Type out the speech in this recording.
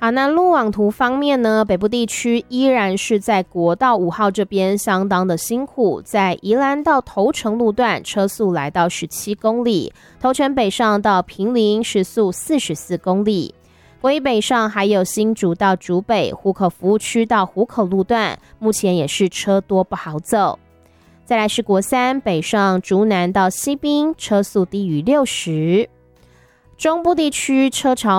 好，那路网图方面呢，北部地区依然是在国道5号这边相当的辛苦，在宜兰到头城路段车速来到17公里，头城北上到坪林时速44公里。国一北上还有新竹到竹北湖口服务区到湖口路段，目前也是车多不好走。再来是国三北上竹南到西滨，车速低于60。中部地区车潮